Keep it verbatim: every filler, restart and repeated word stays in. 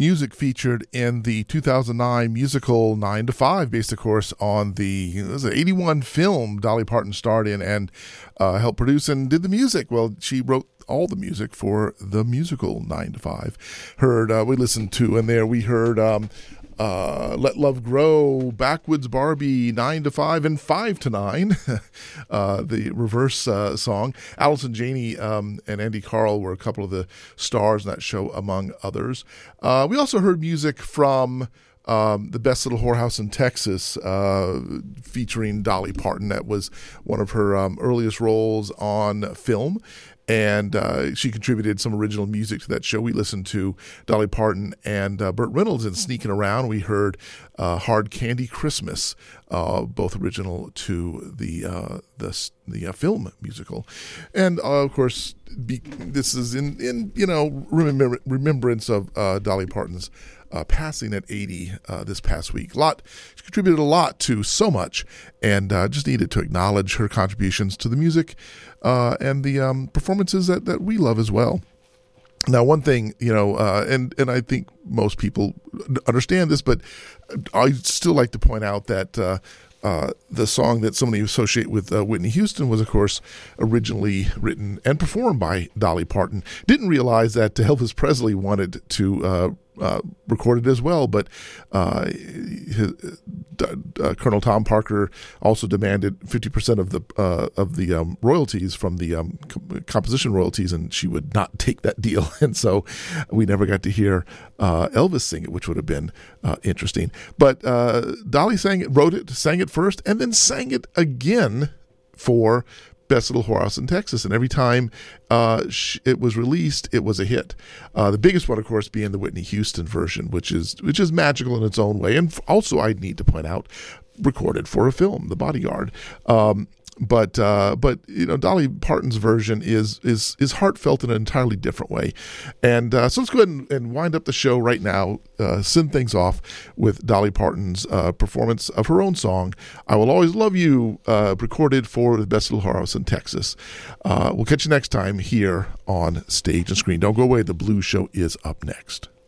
music featured in the two thousand nine musical nine to five, based, of course, on the it was an eighty-one film Dolly Parton starred in and uh, helped produce and did the music. Well, she wrote all the music for the musical nine to five. Heard, uh, we listened to, and there we heard um, uh, Let Love Grow, Backwoods Barbie, nine to five, and five to nine, uh, the reverse uh, song. Allison Janney um, and Andy Carl were a couple of the stars in that show, among others. Uh, we also heard music from Um, the Best Little Whorehouse in Texas, uh, featuring Dolly Parton. That was one of her um, earliest roles on film, and uh, she contributed some original music to that show. We listened to Dolly Parton and uh, Burt Reynolds in Sneaking Around. We heard uh, Hard Candy Christmas, uh, both original to the uh, the, the uh, film musical. And, uh, of course, be, this is in, in you know, remember, remembrance of uh, Dolly Parton's Uh, passing at eighty uh, this past week. A lot, she contributed a lot to so much, and uh, just needed to acknowledge her contributions to the music uh, and the um, performances that, that we love as well. Now, one thing, you know, uh, and, and I think most people understand this, but I still like to point out that uh, Uh, the song that so many associate with uh, Whitney Houston was, of course, originally written and performed by Dolly Parton. Didn't realize that Elvis Presley wanted to uh, uh, record it as well, but uh, his, uh, Colonel Tom Parker also demanded fifty percent of the uh, of the um, royalties from the um, com- composition royalties, and she would not take that deal, and so we never got to hear uh, Elvis sing it, which would have been uh, interesting. But uh, Dolly sang it, wrote it, sang it first, and then sang it again for Best Little Whorehouse in Texas. And every time uh, sh- it was released, it was a hit. Uh, the biggest one, of course, being the Whitney Houston version, which is which is magical in its own way. And also, I need to point out, recorded for a film, The Bodyguard. Um, But uh, but you know, Dolly Parton's version is is is heartfelt in an entirely different way, and uh, so let's go ahead and, and wind up the show right now. Uh, send things off with Dolly Parton's uh, performance of her own song, "I Will Always Love You," uh, recorded for the Best Little Whorehouse in Texas. Uh, we'll catch you next time here on Stage and Screen. Don't go away; the Blues Show is up next.